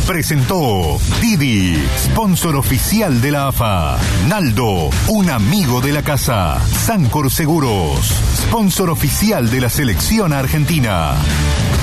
presentó Didi, sponsor oficial de la AFA. Naldo, un amigo de la casa. Sancor Seguros, sponsor oficial de la selección argentina.